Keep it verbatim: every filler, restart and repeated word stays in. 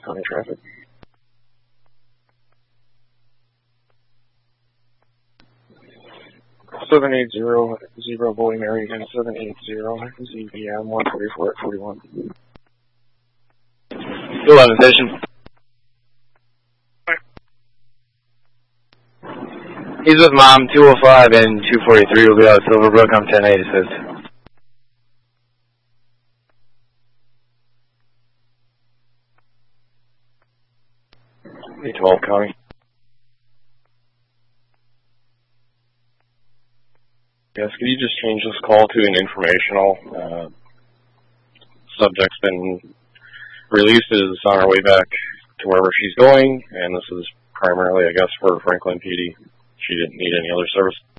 County traffic. seven eight zero, zero, Bloody Mary again, seven eight zero, Z V M, one forty-four at forty-one. eleven station. He's with Mom, two oh five and two forty-three will be out of Silverbrook. I'm ten eight, assist. eight twelve County. Yes, could you just change this call to an informational? Uh, subject's been released, is on her way back to wherever she's going, and this is primarily, I guess, for Franklin P D. She didn't need any other service.